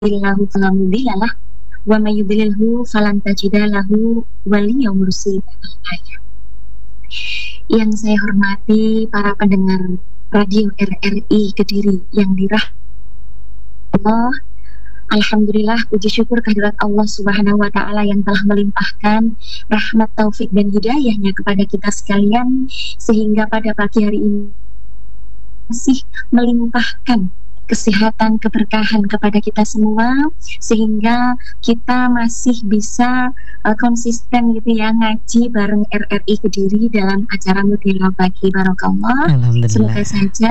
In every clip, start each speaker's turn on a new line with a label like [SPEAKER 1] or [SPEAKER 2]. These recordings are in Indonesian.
[SPEAKER 1] Yahdihillahu fala mudhillalah wa may yudlilhu falan tajida lahu waliyyan mursyida. Yang saya hormati para pendengar Radio RRI Kediri yang dirahmati Allah, alhamdulillah, puji syukur kehadirat Allah Subhanahu wa taala yang telah melimpahkan rahmat, taufik dan hidayahnya kepada kita sekalian, sehingga pada pagi hari ini masih melimpahkan kesehatan, keberkahan kepada kita semua, sehingga kita masih bisa konsisten gitu ya, ngaji bareng RRI Kediri dalam acara Mutiara Pagi. Barakallah. Semoga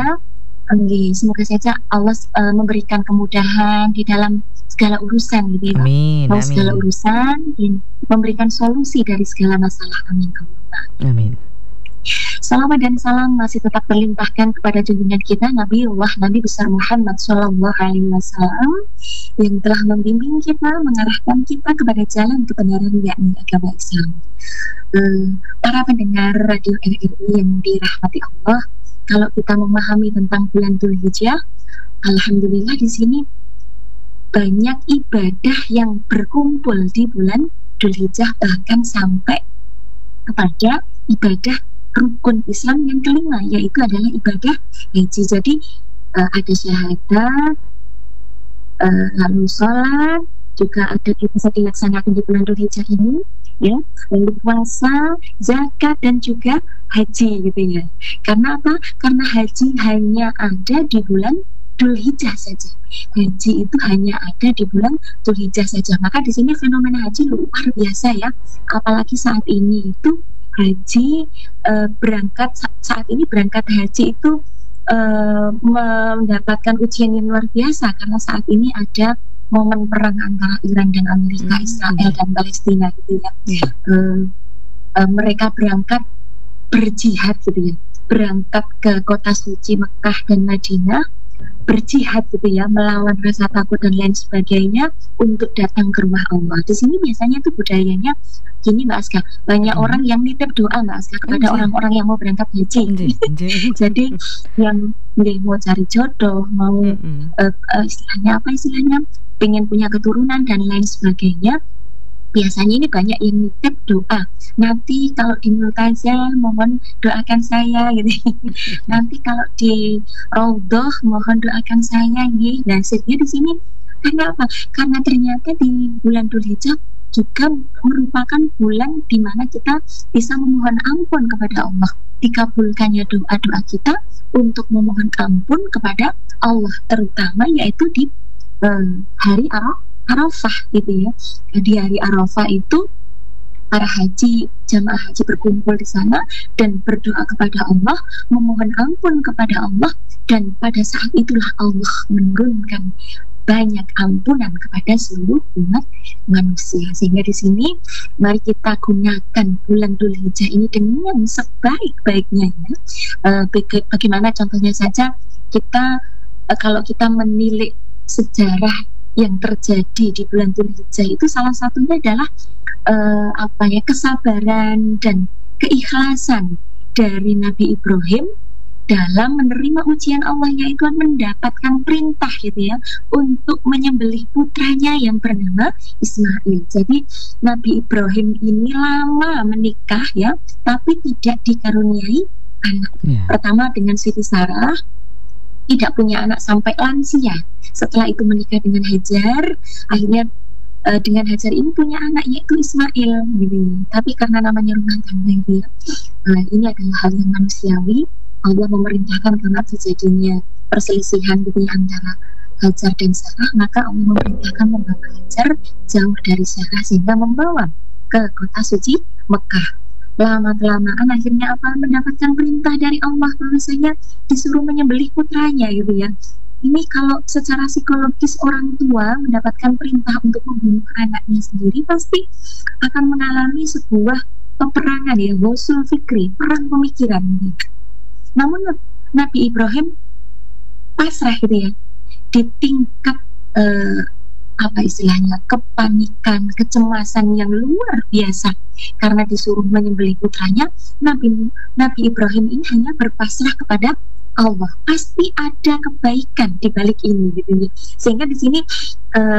[SPEAKER 1] saja Allah memberikan kemudahan di dalam segala urusan gitu ya. Mau segala urusan dan memberikan solusi dari segala masalah. Amin.
[SPEAKER 2] Amin.
[SPEAKER 1] Salawat dan salam masih tetap terlimpahkan kepada junjungan kita Nabi besar Muhammad Sallallahu Alaihi Wasallam yang telah membimbing kita, mengarahkan kita kepada jalan kebenaran, yakni agama Islam. Para pendengar Radio RRI yang dirahmati Allah, kalau kita memahami tentang bulan Dzulhijjah, alhamdulillah di sini banyak ibadah yang berkumpul di bulan Dzulhijjah, bahkan sampai kepada ibadah rukun Islam yang kelima, yaitu adalah ibadah haji. Jadi ada syahadat, lalu sholat juga ada bisa dilaksanakan di bulan Dzulhijjah ini, ya, lalu puasa, zakat dan juga haji gitu ya. Karena apa? Karena haji hanya ada di bulan Dzulhijjah saja. Haji itu hanya ada di bulan Dzulhijjah saja. Maka di sini fenomena haji luar biasa ya. Apalagi saat ini itu haji saat ini berangkat haji itu mendapatkan ujian yang luar biasa, karena saat ini ada momen perang antara Iran dan Amerika, Israel dan Palestina gitu ya. Mereka berangkat berjihad gitu ya, berangkat ke kota suci Mekah dan Madinah, berjihad gitu ya, melawan rasa takut dan lain sebagainya untuk datang ke rumah Allah. Di sini biasanya tuh budayanya gini Mbak Aska, banyak orang yang nitip doa Mbak Aska kepada orang-orang yang mau berangkat haji. Jadi yang mau cari jodoh, mau istilahnya pengen punya keturunan dan lain sebagainya, biasanya ini banyak yang nitip doa. Nanti kalau di Multazah mohon doakan saya gitu. Nanti kalau di Raudhah mohon doakan saya gitu. Nah, sehingga di sini karena apa? Karena ternyata di bulan Dzulhijjah juga merupakan bulan di mana kita bisa memohon ampun kepada Allah. Dikabulkannya doa-doa kita untuk memohon ampun kepada Allah, terutama yaitu di hari Arafah gitu ya. Di hari Arafah itu para jamaah haji berkumpul di sana dan berdoa kepada Allah, memohon ampun kepada Allah, dan pada saat itulah Allah menurunkan banyak ampunan kepada seluruh umat manusia. Sehingga di sini mari kita gunakan bulan Dzulhijjah ini dengan sebaik-baiknya ya. Bagaimana contohnya saja kita kalau kita menilik sejarah yang terjadi di bulan Dzulhijjah itu, salah satunya adalah kesabaran dan keikhlasan dari Nabi Ibrahim dalam menerima ujian Allah, yaitu mendapatkan perintah gitu ya untuk menyembelih putranya yang bernama Ismail. Jadi Nabi Ibrahim ini lama menikah ya, tapi tidak dikaruniai anak. Pertama dengan Siti Sarah, tidak punya anak sampai lansia. Setelah itu menikah dengan Hajar, akhirnya dengan Hajar ini punya anak yaitu Ismail gitu. Tapi karena namanya rumah tangga gitu ya, ini adalah hal yang manusiawi. Allah memerintahkan karena terjadinya perselisihan gitu ya, antara Hajar dan Sarah, maka Allah memerintahkan membawa Hajar jauh dari Sarah sehingga membawa ke kota suci Mekah. Lama-kelamaan akhirnya mendapatkan perintah dari Allah bahwasanya disuruh menyembelih putranya gitu ya. Ini kalau secara psikologis orang tua mendapatkan perintah untuk membunuh anaknya sendiri, pasti akan mengalami sebuah peperangan ya, ghusul fikri, perang pemikiran gitu. Namun Nabi Ibrahim pasrah gitu ya, di tingkat kepanikan, kecemasan yang luar biasa karena disuruh menyembelih putranya. Nabi Ibrahim ini hanya berpasrah kepada Allah, pasti ada kebaikan di balik ini gitu. Sehingga di sini